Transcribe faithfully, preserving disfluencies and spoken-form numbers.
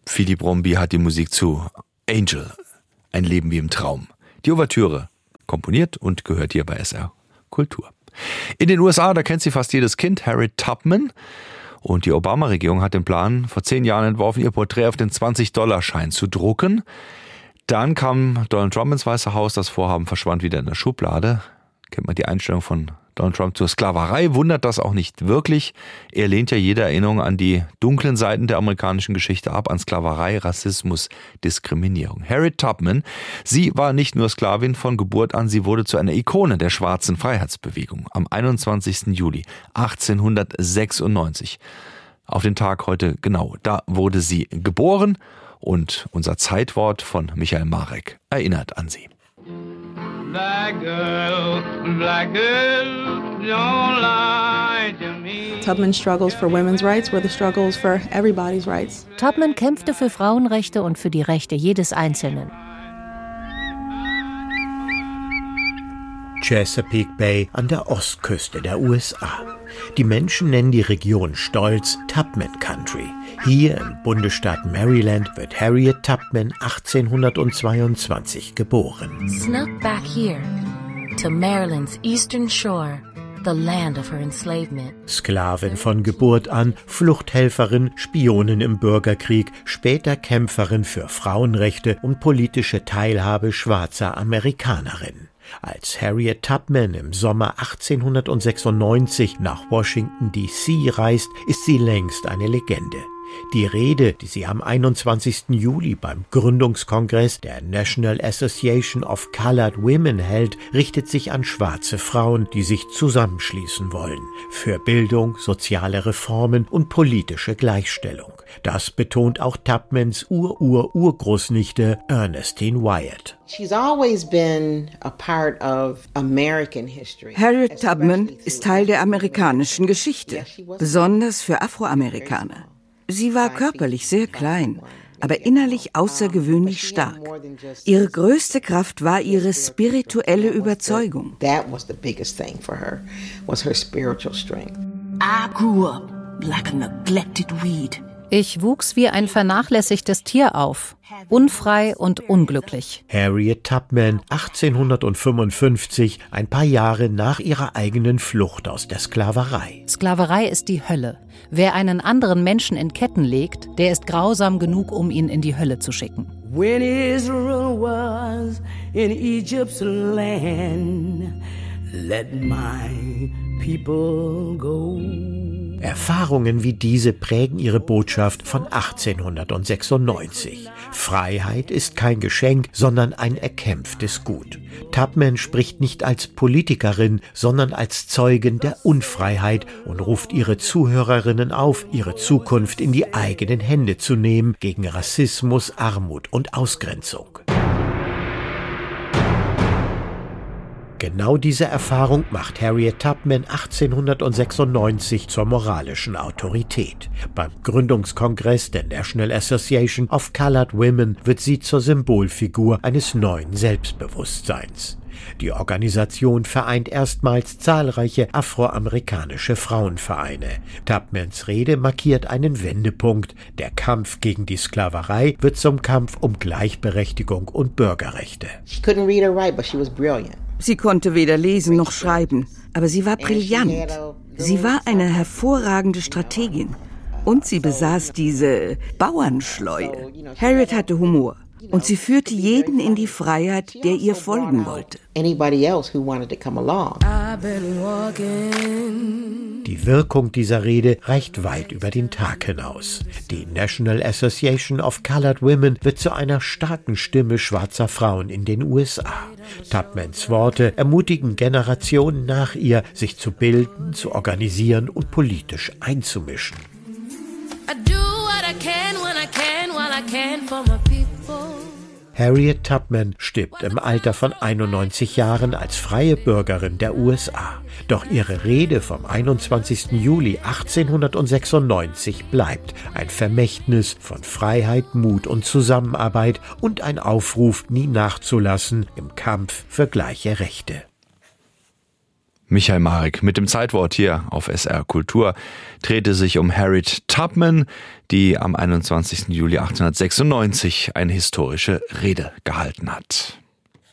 Philipp Bromby hat die Musik zu Angel, ein Leben wie im Traum. Die Ouvertüre, komponiert und gehört hier bei S R Kultur. In den U S A, da kennt sie fast jedes Kind, Harriet Tubman. Und die Obama-Regierung hat den Plan vor zehn Jahren entworfen, ihr Porträt auf den zwanzig-Dollar-Schein zu drucken. Dann kam Donald Trump ins Weiße Haus, das Vorhaben verschwand wieder in der Schublade. Kennt man die Einstellung von Donald Trump zur Sklaverei, wundert das auch nicht wirklich. Er lehnt ja jede Erinnerung an die dunklen Seiten der amerikanischen Geschichte ab, an Sklaverei, Rassismus, Diskriminierung. Harriet Tubman, sie war nicht nur Sklavin von Geburt an, sie wurde zu einer Ikone der schwarzen Freiheitsbewegung. Am einundzwanzigsten Juli achtzehnhundertsechsundneunzig, auf den Tag heute genau, da wurde sie geboren und unser Zeitwort von Michael Marek erinnert an sie. Black girl, black girl, don't lie to me. Tubman's struggles for women's rights were the struggles for everybody's rights. Tubman kämpfte für Frauenrechte und für die Rechte jedes Einzelnen. Chesapeake Bay an der Ostküste der U S A. Die Menschen nennen die Region stolz Tubman Country. Hier im Bundesstaat Maryland wird Harriet Tubman achtzehnhundertzweiundzwanzig geboren. Snuck back here to Maryland's eastern shore, the land of her enslavement. Sklavin von Geburt an, Fluchthelferin, Spionin im Bürgerkrieg, später Kämpferin für Frauenrechte und politische Teilhabe schwarzer Amerikanerinnen. Als Harriet Tubman im Sommer achtzehnhundertsechsundneunzig nach Washington D C reist, ist sie längst eine Legende. Die Rede, die sie am einundzwanzigsten Juli beim Gründungskongress der National Association of Colored Women hält, richtet sich an schwarze Frauen, die sich zusammenschließen wollen. Für Bildung, soziale Reformen und politische Gleichstellung. Das betont auch Tubmans Ur-Ur-Urgroßnichte Ernestine Wyatt. She's always been a part of American history. Harriet Tubman ist Teil der amerikanischen Geschichte, besonders für Afroamerikaner. Sie war körperlich sehr klein, aber innerlich außergewöhnlich stark. Ihre größte Kraft war ihre spirituelle Überzeugung. That was the biggest thing for her, was her spiritual strength. I grew up like a neglected weed. Ich wuchs wie ein vernachlässigtes Tier auf, unfrei und unglücklich. Harriet Tubman, achtzehnhundertfünfundfünfzig, ein paar Jahre nach ihrer eigenen Flucht aus der Sklaverei. Sklaverei ist die Hölle. Wer einen anderen Menschen in Ketten legt, der ist grausam genug, um ihn in die Hölle zu schicken. When Israel was in Egypt's land, let my people go. Erfahrungen wie diese prägen ihre Botschaft von achtzehnhundertsechsundneunzig. Freiheit ist kein Geschenk, sondern ein erkämpftes Gut. Tubman spricht nicht als Politikerin, sondern als Zeugin der Unfreiheit und ruft ihre Zuhörerinnen auf, ihre Zukunft in die eigenen Hände zu nehmen gegen Rassismus, Armut und Ausgrenzung. Genau diese Erfahrung macht Harriet Tubman achtzehnhundertsechsundneunzig zur moralischen Autorität. Beim Gründungskongress der National Association of Colored Women wird sie zur Symbolfigur eines neuen Selbstbewusstseins. Die Organisation vereint erstmals zahlreiche afroamerikanische Frauenvereine. Tubmans Rede markiert einen Wendepunkt. Der Kampf gegen die Sklaverei wird zum Kampf um Gleichberechtigung und Bürgerrechte. She couldn't read or write, but she was brilliant. Sie konnte weder lesen noch schreiben, aber sie war brillant. Sie war eine hervorragende Strategin. Und sie besaß diese Bauernschleue. Harriet hatte Humor. Und sie führte jeden in die Freiheit, der ihr folgen wollte. Die Wirkung dieser Rede reicht weit über den Tag hinaus. Die National Association of Colored Women wird zu einer starken Stimme schwarzer Frauen in den U S A. Tubmans Worte ermutigen Generationen nach ihr, sich zu bilden, zu organisieren und politisch einzumischen. I do what I can when I can while I can for my people. Harriet Tubman stirbt im Alter von einundneunzig Jahren als freie Bürgerin der U S A. Doch ihre Rede vom einundzwanzigsten Juli achtzehnhundertsechsundneunzig bleibt ein Vermächtnis von Freiheit, Mut und Zusammenarbeit und ein Aufruf, nie nachzulassen im Kampf für gleiche Rechte. Michael Marek mit dem Zeitwort hier auf S R Kultur drehte sich um Harriet Tubman, die am einundzwanzigsten Juli achtzehnhundertsechsundneunzig eine historische Rede gehalten hat.